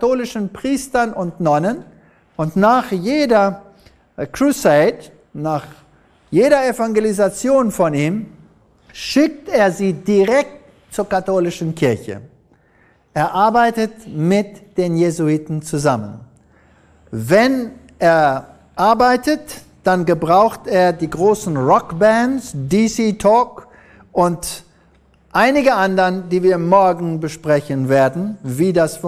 katholischen Priestern und Nonnen und nach jeder Crusade, nach jeder Evangelisation von ihm, schickt er sie direkt zur katholischen Kirche. Er arbeitet mit den Jesuiten zusammen. Wenn er arbeitet, dann gebraucht er die großen Rockbands, DC Talk und einige anderen, die wir morgen besprechen werden, wie das funktioniert.